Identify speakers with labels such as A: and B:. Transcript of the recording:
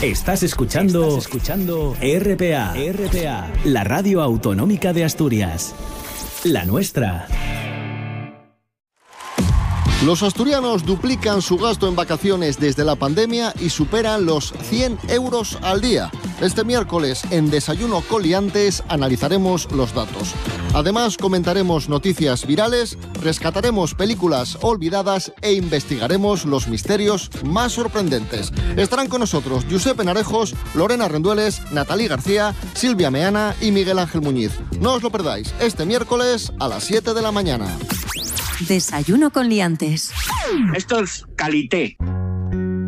A: Estás escuchando RPA, la radio autonómica de Asturias. La nuestra.
B: Los asturianos duplican su gasto en vacaciones desde la pandemia y superan los 100 euros al día. Este miércoles, en Desayuno con Liantes, analizaremos los datos. Además, comentaremos noticias virales, rescataremos películas olvidadas e investigaremos los misterios más sorprendentes. Estarán con nosotros Josep Narejos, Lorena Rendueles, Natalí García, Silvia Meana y Miguel Ángel Muñiz. No os lo perdáis, este miércoles a las 7 de la mañana.
C: Desayuno con Liantes.
D: Esto es calité.